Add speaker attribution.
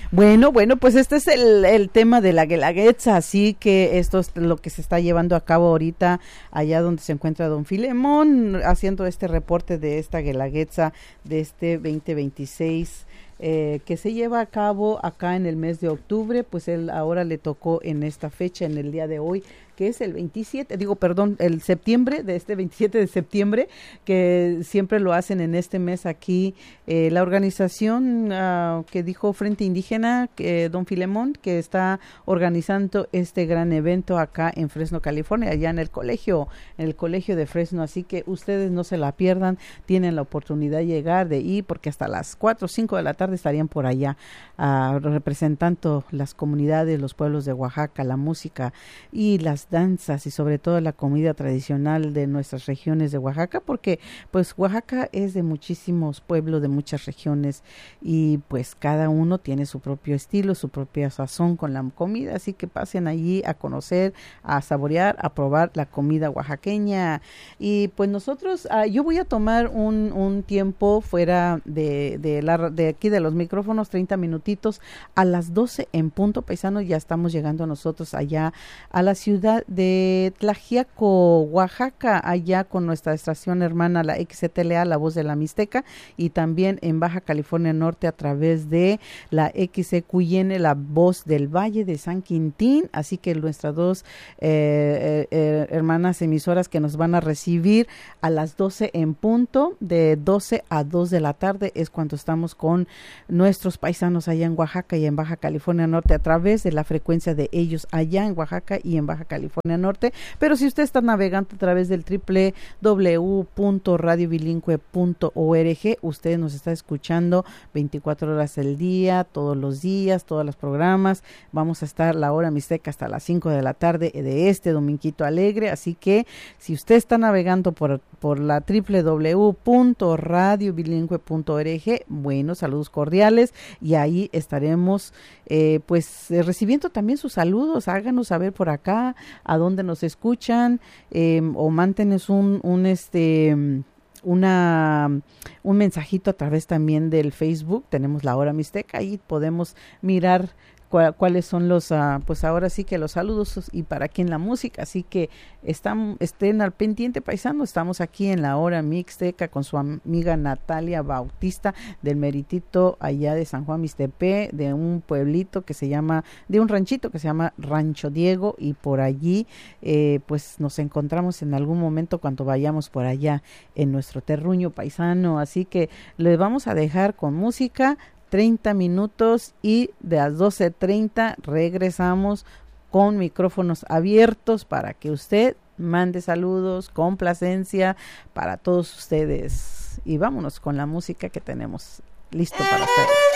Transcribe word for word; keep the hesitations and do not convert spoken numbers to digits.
Speaker 1: Bueno, bueno, pues este es el, el tema de la Guelaguetza, así que esto es lo que se está llevando a cabo ahorita allá donde se encuentra don Filemón, haciendo este reporte de esta Guelaguetza de este veinte veintiséis. Eh, que se lleva a cabo acá en el mes de octubre, pues él ahora le tocó en esta fecha, en el día de hoy, que es el veintisiete, digo, perdón, el septiembre, de este veintisiete de septiembre, que siempre lo hacen en este mes aquí, eh, la organización uh, que dijo Frente Indígena, eh, don Filemón, que está organizando este gran evento acá en Fresno, California, allá en el colegio, en el colegio de Fresno, así que ustedes no se la pierdan, tienen la oportunidad de llegar, de ir, porque hasta las cuatro o cinco de la tarde estarían por allá, uh, representando las comunidades, los pueblos de Oaxaca, la música y las danzas y sobre todo la comida tradicional de nuestras regiones de Oaxaca, porque pues Oaxaca es de muchísimos pueblos, de muchas regiones y pues cada uno tiene su propio estilo, su propia sazón con la comida, así que pasen allí a conocer, a saborear, a probar la comida oaxaqueña. Y pues nosotros, uh, yo voy a tomar un, un tiempo fuera de, de, la, de aquí de los micrófonos, treinta minutitos, a las doce en punto, paisanos, ya estamos llegando a nosotros allá a la ciudad de Tlaxiaco, Oaxaca, allá con nuestra estación hermana, la X C T L A, La Voz de la Mixteca, y también en Baja California Norte a través de la X C Q Y N, La Voz del Valle de San Quintín, así que nuestras dos eh, eh, hermanas emisoras que nos van a recibir a las doce en punto, de doce a dos de la tarde, es cuando estamos con nuestros paisanos allá en Oaxaca y en Baja California Norte a través de la frecuencia de ellos allá en Oaxaca y en Baja California Norte, pero si usted está navegando a través del doble u doble u doble u punto radio bilingüe punto org, usted nos está escuchando veinticuatro horas del día, todos los días, todos los programas. Vamos a estar la hora mixteca hasta las cinco de la tarde de este dominguito alegre, así que si usted está navegando por, por la doble u doble u doble u punto radio bilingüe punto org, bueno, saludos cordiales, y ahí estaremos eh, pues eh, recibiendo también sus saludos. Háganos saber por acá a dónde nos escuchan, eh, o mántenes un, un este una un mensajito a través también del Facebook. Tenemos la hora mixteca, ahí podemos mirar Cu- cuáles son los, uh, pues ahora sí que los saludos y para quién la música, así que están, estén al pendiente, paisano. Estamos aquí en la hora mixteca con su amiga Natalia Bautista del Meritito allá de San Juan Mixtepec, de un pueblito que se llama, de un ranchito que se llama Rancho Diego, y por allí eh, pues nos encontramos en algún momento cuando vayamos por allá en nuestro terruño paisano, así que les vamos a dejar con música treinta minutos y de las doce treinta regresamos con micrófonos abiertos para que usted mande saludos, complacencia para todos ustedes. Y vámonos con la música que tenemos listo para ustedes.